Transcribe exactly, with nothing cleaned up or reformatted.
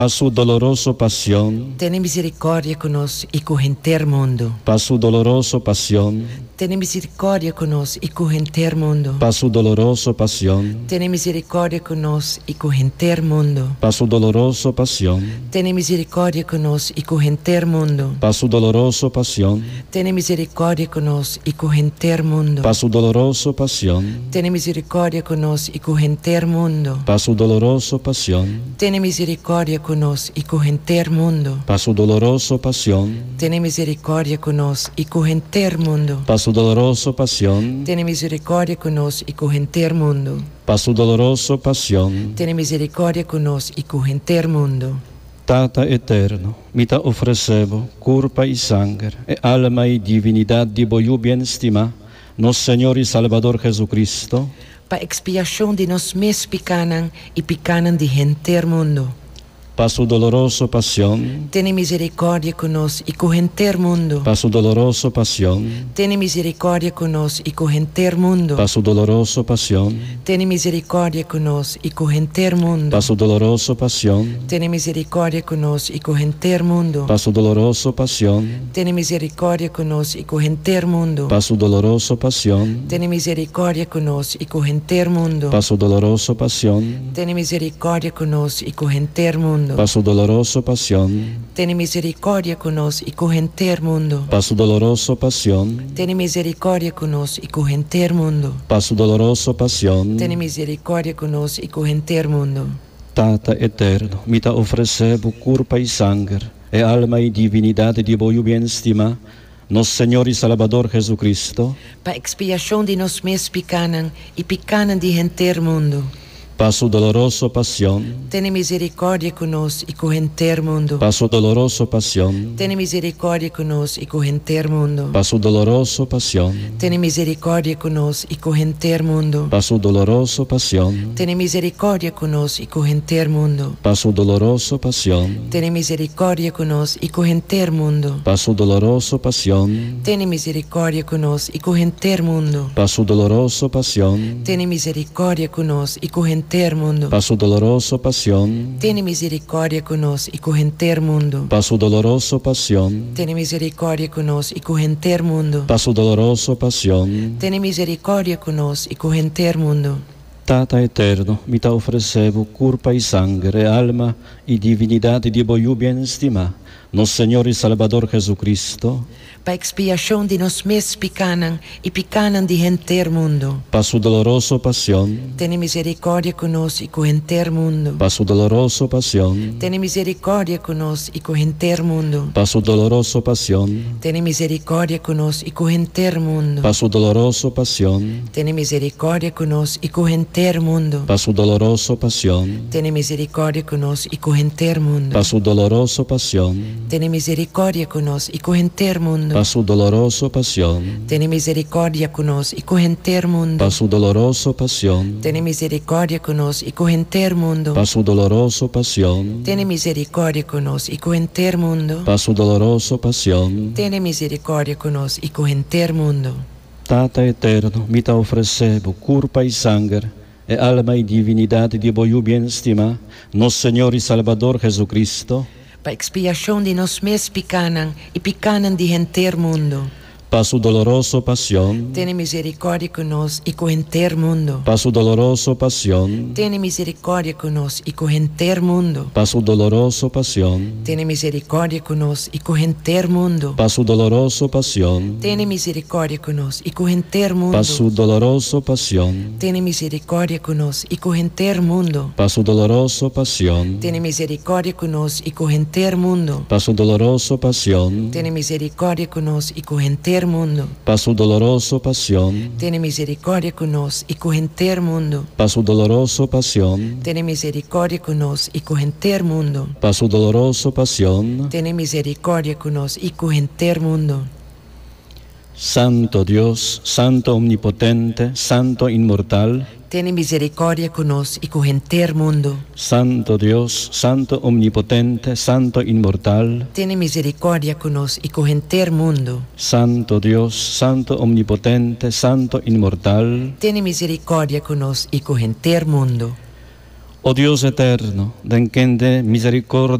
a su doloroso pasión, Ten misericórdia conosco e com o inteiro mundo. pa su doloroso pasión, Ten misericórdia conosco e com o inteiro mundo. pa su doloroso pasión, Ten misericórdia conosco e com o inteiro mundo. pa su doloroso pasión, Ten misericórdia conosco e com o inteiro mundo. pa su doloroso pasión, Ten misericórdia conosco e com o inteiro mundo. pa su doloroso pasión, Ten misericórdia conosco e com o inteiro mundo. pa su doloroso pasión, Ten misericórdia conosco e com o inteiro mundo. pa su doloroso pasión, Ten misericórdia conosco e com o inteiro mundo. pa su doloroso pasión, Ten misericórdia conosco e com o inteiro mundo. pa su doloroso pasión. Ten misericórdia conosco e com o inteiro mundo. Tata eterno, mi te ofrecebo cuerpo y sangre, e alma y divinidad de voyu bien estima, nos Señor y Salvador Jesucristo, Pa expiação de nós mes picanan e picanan de inteiro mundo. pa su doloroso pasión, Ten misericórdia conosco e com o inteiro mundo. pa su doloroso pasión, Ten misericórdia conosco e com o inteiro mundo. pa su doloroso pasión, Ten misericórdia conosco e com o inteiro mundo. pa su doloroso pasión, Ten misericórdia conosco e com o inteiro mundo. pa su doloroso pasión, Ten misericórdia conosco e com o inteiro mundo. pa su doloroso pasión, Ten misericórdia conosco e com o inteiro mundo. pa su doloroso pasión, Ten misericórdia conosco e com o inteiro mundo. pa su doloroso pasión, Ten misericórdia conosco e com o inteiro mundo. pa su doloroso pasión, Ten misericórdia conosco e com o inteiro mundo. pa su doloroso pasión. Ten misericórdia conosco e com o inteiro mundo. Tata eterno, mi te ofrecebo cuerpo y sangre, e alma y divinidad de voyu bien estima, nos Señor y Salvador Jesucristo, Pa expiação de nós mes picanan e picanan de inteiro mundo. pa su doloroso pasión, Ten misericórdia conosco e com o inteiro mundo. pa su doloroso pasión, Ten misericórdia conosco e com o inteiro mundo. pa su doloroso pasión, Ten misericórdia conosco e com o inteiro mundo. pa su doloroso pasión, Ten misericórdia conosco e com o inteiro mundo. pa su doloroso pasión, Ten misericórdia conosco e com o inteiro mundo. pa su doloroso pasión, Ten misericórdia conosco e com o inteiro mundo. pa su doloroso pasión, Ten misericórdia conosco e com o inteiro mundo. pa su doloroso pasión, Ten misericórdia conosco e com o inteiro mundo. pa su doloroso pasión, Ten misericórdia conosco e com o inteiro mundo. pa su doloroso pasión. Ten misericórdia conosco e com o inteiro mundo. Tata eterno, mi te ofrecebo cuerpo y sangre, alma y divinidad de voyu bien estima, nos Señor y Salvador Jesucristo, Pa expiação de nós mes picanan e picanan de inteiro mundo. pa su doloroso pasión, Ten misericórdia conosco e com o inteiro mundo. pa su doloroso pasión, Ten misericórdia conosco e com o inteiro mundo. pa su doloroso pasión, Ten misericórdia conosco e com o inteiro mundo. pa su doloroso pasión, Ten misericórdia conosco e com o inteiro mundo. pa su doloroso pasión, Ten misericórdia conosco e com o inteiro mundo. pa su doloroso pasión, Ten misericórdia conosco e com o inteiro mundo. pa su doloroso pasión, Ten misericórdia conosco e com o inteiro mundo. pa su doloroso pasión, Ten misericórdia conosco e com o inteiro mundo. pa su doloroso pasión, Ten misericórdia conosco e com o inteiro mundo. pa su doloroso pasión. Ten misericórdia conosco e com o inteiro mundo. Tata eterno, mi te ofrecebo cuerpo y sangre, e alma y divinidad de voyu bien estima, nos Señor y Salvador Jesucristo, Pa expiação de nós mes picanan e picanan de inteiro mundo. pa su doloroso pasión, Ten misericórdia conosco e com o inteiro mundo. pa su doloroso pasión, Ten misericórdia conosco e com o inteiro mundo. pa su doloroso pasión, Ten misericórdia conosco e com o inteiro mundo. pa su doloroso pasión, Ten misericórdia conosco e com o inteiro mundo. pa su doloroso pasión, Ten misericórdia conosco e com o inteiro mundo. pa su doloroso pasión, Ten misericórdia conosco e com o inteiro mundo. pa su doloroso pasión, Ten misericórdia conosco e com o inteiro mundo. pa su doloroso pasión, Ten misericórdia conosco e com o inteiro mundo. pa su doloroso pasión, Ten misericórdia conosco e com o inteiro mundo. pa su doloroso pasión. Ten misericórdia conosco e com o inteiro mundo. Santo Dios, Santo Omnipotente, Santo Inmortal, Ten misericórdia conosco e com o inteiro mundo. Santo Dios, Santo Omnipotente, Santo Inmortal, Ten misericórdia conosco e com o inteiro mundo. Santo Dios, Santo Omnipotente, Santo Inmortal, Ten misericórdia conosco e com o inteiro mundo. Oh Dios eterno, ten de misericordia